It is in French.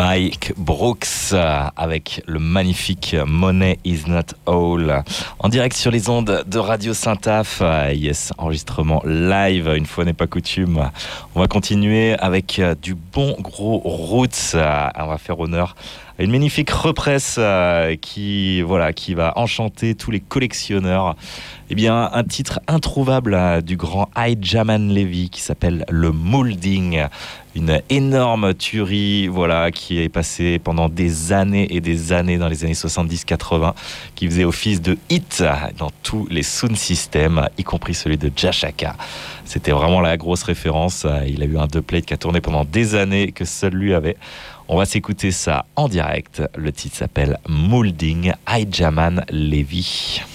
Mike Brooks avec le magnifique Money is not all en direct sur les ondes de Radio Saint-Af. Yes, enregistrement live, une fois n'est pas coutume. On va continuer avec du bon gros roots. On va faire honneur à une magnifique represse qui va enchanter tous les collectionneurs. Eh bien, un titre introuvable du grand Jaman Levy qui s'appelle Le Moulding. Une énorme tuerie, qui est passée pendant des années et des années dans les années 70-80, qui faisait office de hit dans tous les sound systems, y compris celui de Jashaka. C'était vraiment la grosse référence. Il a eu un dubplate qui a tourné pendant des années que seul lui avait. On va s'écouter ça en direct. Le titre s'appelle Moulding, Jaman Levy.